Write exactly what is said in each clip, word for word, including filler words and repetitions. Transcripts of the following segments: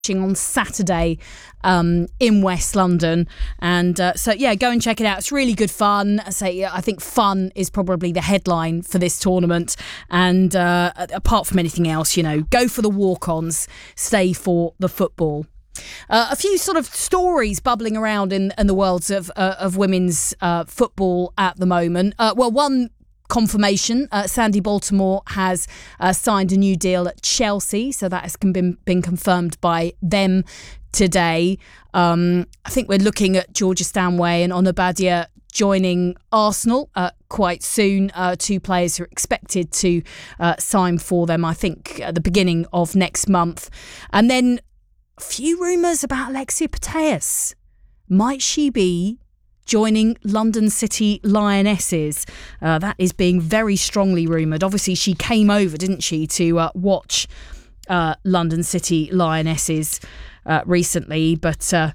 on Saturday um, in West London. And uh, so, yeah, go and check it out. It's really good fun. I say, I think fun is probably the headline for this tournament. And uh, apart from anything else, you know, go for the walk-ons, stay for the football. Uh, a few sort of stories bubbling around in, in the worlds of, uh, of women's uh, football at the moment. Uh, well, one confirmation, uh, Sandy Baltimore has uh, signed a new deal at Chelsea, so that has been, been confirmed by them today. Um, I think we're looking at Georgia Stanway and Onabadia joining Arsenal uh, quite soon. Uh, two players who are expected to uh, sign for them, I think, at the beginning of next month. And then a few rumours about Alexia Putellas. Might she be joining London City Lionesses? Uh, that is being very strongly rumoured. Obviously, she came over, didn't she, to uh, watch uh, London City Lionesses uh, recently. But uh,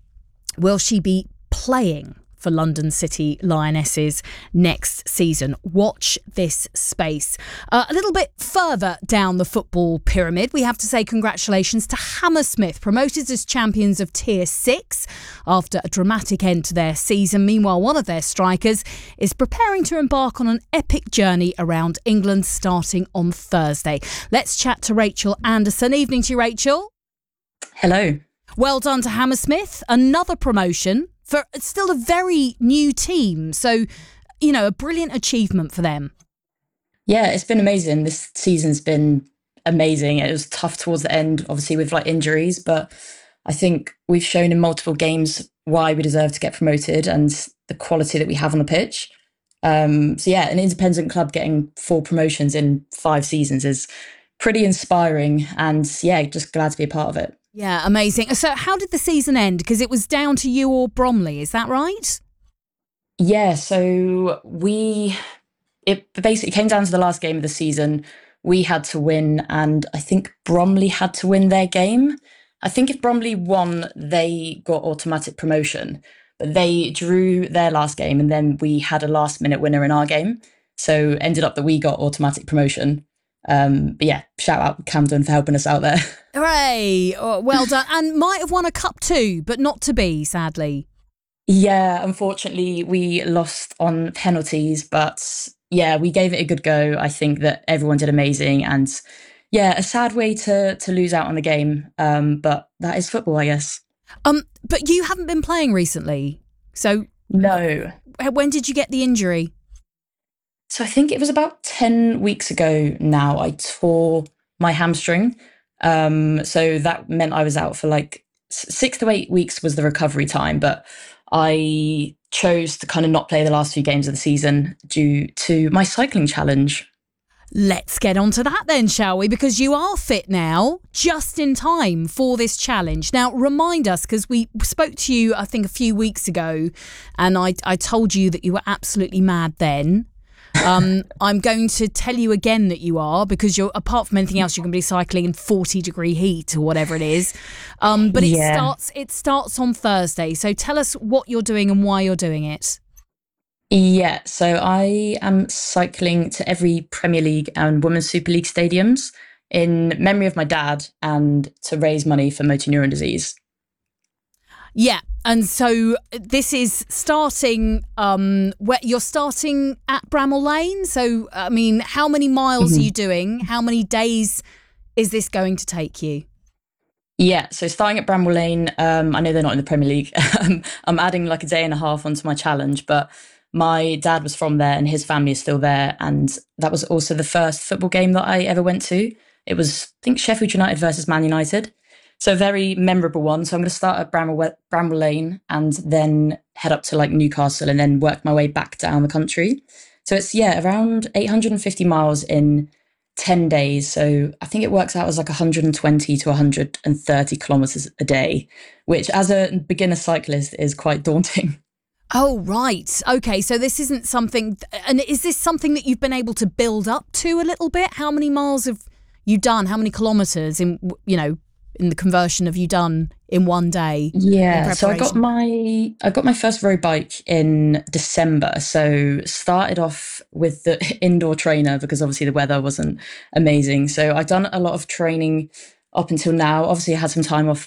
will she be playing for London City Lionesses next season? Watch this space. Uh, a little bit further down the football pyramid, we have to say congratulations to Hammersmith, promoted as champions of Tier six after a dramatic end to their season. Meanwhile, one of their strikers is preparing to embark on an epic journey around England starting on Thursday. Let's chat to Rachel Anderson. Evening to you, Rachel. Hello. Well done to Hammersmith. Another promotion for still a very new team. So, you know, a brilliant achievement for them. Yeah, it's been amazing. This season's been amazing. It was tough towards the end, obviously, with like injuries, but I think we've shown in multiple games why we deserve to get promoted and the quality that we have on the pitch. Um, so yeah, an independent club getting four promotions in five seasons is pretty inspiring, and yeah, just glad to be a part of it. Yeah, amazing. So how did the season end? Because it was down to you or Bromley, is that right? Yeah, so we, it basically came down to the last game of the season. We had to win, and I think Bromley had to win their game. I think if Bromley won, they got automatic promotion, but they drew their last game, and then we had a last minute winner in our game. So ended up that we got automatic promotion. Um, but yeah, shout out Camden for helping us out there. Hooray! Oh, well done. And might have won a cup too, but not to be, sadly. Yeah, unfortunately, we lost on penalties, but yeah, we gave it a good go. I think that everyone did amazing, and yeah, a sad way to to lose out on the game. Um, but that is football, I guess. Um, but you haven't been playing recently, so no. When did you get the injury? So I think it was about ten weeks ago now, I tore my hamstring. Um, so that meant I was out for like six to eight weeks was the recovery time. But I chose to kind of not play the last few games of the season due to my cycling challenge. Let's get on to that then, shall we? Because you are fit now, just in time for this challenge. Now, remind us, because we spoke to you, I think, a few weeks ago, and I, I told you that you were absolutely mad then. Um, I'm going to tell you again that you are, because you're, apart from anything else, you're going to be cycling in forty degree heat or whatever it is. Um, but it yeah. starts it starts on Thursday. So tell us what you're doing and why you're doing it. Yeah, so I am cycling to every Premier League and Women's Super League stadiums in memory of my dad and to raise money for motor neuron disease. Yeah, and so this is starting, um, where you're starting at Bramall Lane. So, I mean, how many miles mm-hmm. are you doing? How many days is this going to take you? Yeah, so starting at Bramall Lane, um, I know they're not in the Premier League. I'm adding like a day and a half onto my challenge, but my dad was from there and his family is still there. And that was also the first football game that I ever went to. It was, I think, Sheffield United versus Man United. So a very memorable one. So I'm going to start at Bramall, Bramall Lane and then head up to like Newcastle and then work my way back down the country. So it's, yeah, around eight hundred fifty miles in ten days. So I think it works out as like one hundred twenty to one hundred thirty kilometres a day, which as a beginner cyclist is quite daunting. Oh, right. Okay, so this isn't something... And is this something that you've been able to build up to a little bit? How many miles have you done? How many kilometres in, you know, in the conversion have you done in one day? Yeah, so I got my I got my first road bike in December. So started off with the indoor trainer because obviously the weather wasn't amazing. So I've done a lot of training up until now. Obviously, I had some time off